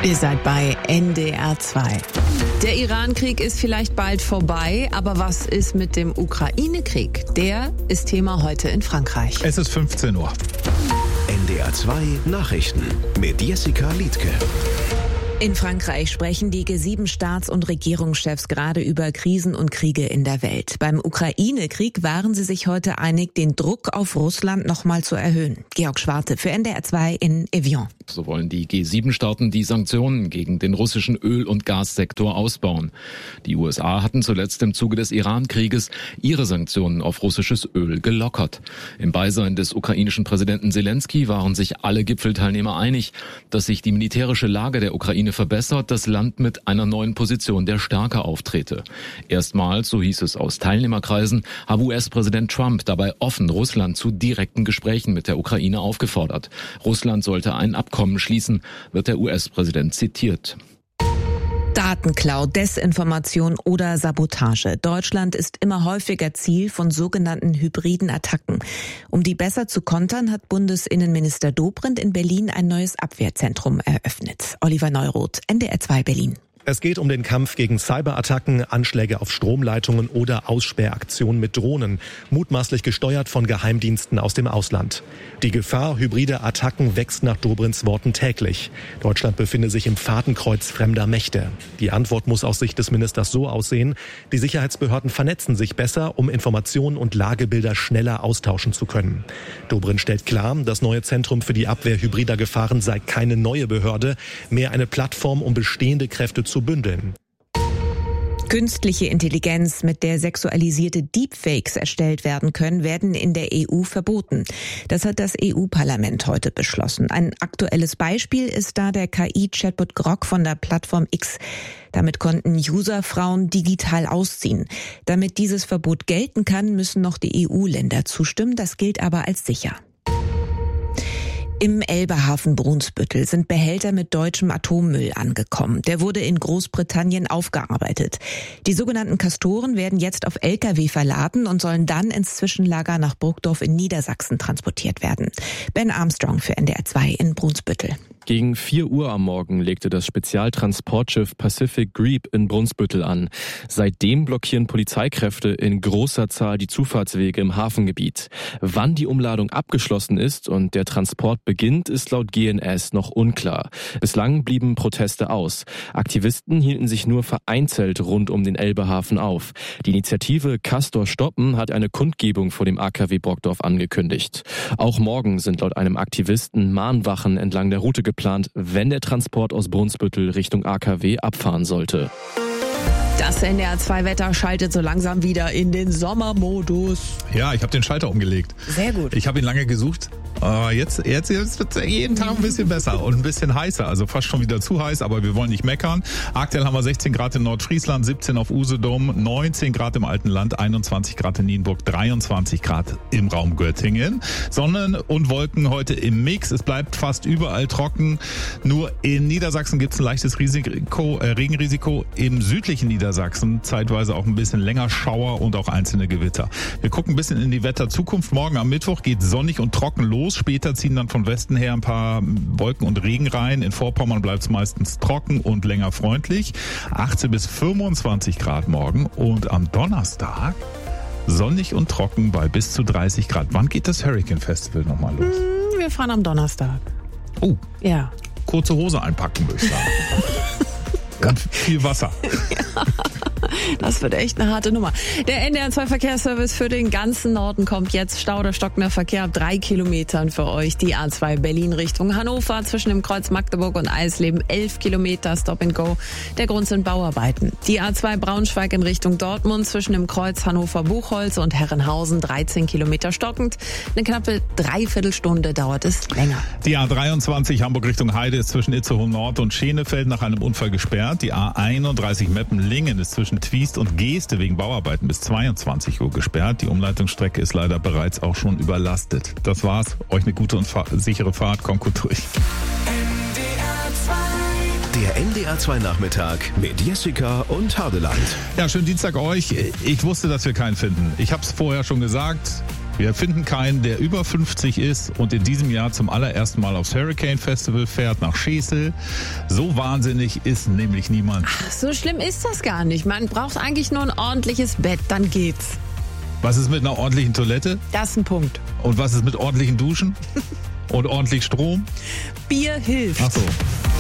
Ihr seid bei NDR 2. Der Iran-Krieg ist vielleicht bald vorbei, aber was ist mit dem Ukraine-Krieg? Der ist Thema heute in Frankreich. Es ist 15 Uhr. NDR 2 Nachrichten mit Jessica Liedtke. In Frankreich sprechen die G7-Staats- und Regierungschefs gerade über Krisen und Kriege in der Welt. Beim Ukraine-Krieg waren sie sich heute einig, den Druck auf Russland nochmal zu erhöhen. Georg Schwarte für NDR 2 in Evian. So wollen die G7-Staaten die Sanktionen gegen den russischen Öl- und Gassektor ausbauen. Die USA hatten zuletzt im Zuge des Iran-Krieges ihre Sanktionen auf russisches Öl gelockert. Im Beisein des ukrainischen Präsidenten Selenskyj waren sich alle Gipfelteilnehmer einig, dass sich die militärische Lage der Ukraine verbessert, das Land mit einer neuen Position der Stärke auftrete. Erstmals, so hieß es aus Teilnehmerkreisen, habe US-Präsident Trump dabei offen Russland zu direkten Gesprächen mit der Ukraine aufgefordert. Russland sollte ein Abkommen schließen, wird der US-Präsident zitiert. Datenklau, Desinformation oder Sabotage. Deutschland ist immer häufiger Ziel von sogenannten hybriden Attacken. Um die besser zu kontern, hat Bundesinnenminister Dobrindt in Berlin ein neues Abwehrzentrum eröffnet. Oliver Neuroth, NDR 2 Berlin. Es geht um den Kampf gegen Cyberattacken, Anschläge auf Stromleitungen oder Aussperraktionen mit Drohnen, mutmaßlich gesteuert von Geheimdiensten aus dem Ausland. Die Gefahr hybrider Attacken wächst nach Dobrindts Worten täglich. Deutschland befinde sich im Fadenkreuz fremder Mächte. Die Antwort muss aus Sicht des Ministers so aussehen: Die Sicherheitsbehörden vernetzen sich besser, um Informationen und Lagebilder schneller austauschen zu können. Dobrindt stellt klar, das neue Zentrum für die Abwehr hybrider Gefahren sei keine neue Behörde, mehr eine Plattform, um bestehende Kräfte zu bündeln. Künstliche Intelligenz, mit der sexualisierte Deepfakes erstellt werden können, werden in der EU verboten. Das hat das EU-Parlament heute beschlossen. Ein aktuelles Beispiel ist da der KI-Chatbot Grok von der Plattform X. Damit konnten User Frauen digital ausziehen. Damit dieses Verbot gelten kann, müssen noch die EU-Länder zustimmen. Das gilt aber als sicher. Im Elbehafen Brunsbüttel sind Behälter mit deutschem Atommüll angekommen. Der wurde in Großbritannien aufgearbeitet. Die sogenannten Castoren werden jetzt auf Lkw verladen und sollen dann ins Zwischenlager nach Burgdorf in Niedersachsen transportiert werden. Ben Armstrong für NDR 2 in Brunsbüttel. Gegen 4 Uhr am Morgen legte das Spezialtransportschiff Pacific Greep in Brunsbüttel an. Seitdem blockieren Polizeikräfte in großer Zahl die Zufahrtswege im Hafengebiet. Wann die Umladung abgeschlossen ist und der Transport beginnt, ist laut GNS noch unklar. Bislang blieben Proteste aus. Aktivisten hielten sich nur vereinzelt rund um den Elbehafen auf. Die Initiative Castor stoppen hat eine Kundgebung vor dem AKW Burgdorf angekündigt. Auch morgen sind laut einem Aktivisten Mahnwachen entlang der Route geplant, wenn der Transport aus Brunsbüttel Richtung AKW abfahren sollte. Das NDR 2 Wetter schaltet so langsam wieder in den Sommermodus. Ja, ich habe den Schalter umgelegt. Sehr gut. Ich habe ihn lange gesucht. Jetzt wird es jeden Tag ein bisschen besser und ein bisschen heißer. Also fast schon wieder zu heiß, aber wir wollen nicht meckern. Aktuell haben wir 16 Grad in Nordfriesland, 17 auf Usedom, 19 Grad im alten Land, 21 Grad in Nienburg, 23 Grad im Raum Göttingen. Sonnen und Wolken heute im Mix. Es bleibt fast überall trocken. Nur in Niedersachsen gibt es ein leichtes Regenrisiko. Im südlichen Niedersachsen zeitweise auch ein bisschen länger Schauer und auch einzelne Gewitter. Wir gucken ein bisschen in die Wetterzukunft. Morgen am Mittwoch geht sonnig und trocken los. Später ziehen dann von Westen her ein paar Wolken und Regen rein. In Vorpommern bleibt es meistens trocken und länger freundlich. 18 bis 25 Grad morgen. Und am Donnerstag sonnig und trocken bei bis zu 30 Grad. Wann geht das Hurricane Festival nochmal los? Wir fahren am Donnerstag. Oh. Ja. Kurze Hose einpacken, würde ich sagen. Und viel Wasser. Ja, das wird echt eine harte Nummer. Der NDR 2 Verkehrsservice für den ganzen Norden kommt jetzt. Stau oder stockender Verkehr ab 3 Kilometern für euch. Die A2 Berlin Richtung Hannover zwischen dem Kreuz Magdeburg und Eisleben 11 Kilometer Stop and Go. Der Grund sind Bauarbeiten. Die A2 Braunschweig in Richtung Dortmund zwischen dem Kreuz Hannover-Buchholz und Herrenhausen 13 Kilometer stockend. Eine knappe Dreiviertelstunde dauert es länger. Die A23 Hamburg Richtung Heide ist zwischen Itzehoe Nord und Schenefeld nach einem Unfall gesperrt. Die A31 Meppen-Lingen ist zwischen Twiest und Geeste wegen Bauarbeiten bis 22 Uhr gesperrt. Die Umleitungsstrecke ist leider bereits auch schon überlastet. Das war's. Euch eine gute und sichere Fahrt. Kommt gut durch. Der NDR 2 Nachmittag mit Jessica und Hardeland. Ja, schönen Dienstag euch. Ich wusste, dass wir keinen finden. Ich habe es vorher schon gesagt. Wir finden keinen, der über 50 ist und in diesem Jahr zum allerersten Mal aufs Hurricane Festival fährt, nach Schesel. So wahnsinnig ist nämlich niemand. Ach, so schlimm ist das gar nicht. Man braucht eigentlich nur ein ordentliches Bett, dann geht's. Was ist mit einer ordentlichen Toilette? Das ist ein Punkt. Und was ist mit ordentlichen Duschen? Und ordentlich Strom? Bier hilft. Ach so.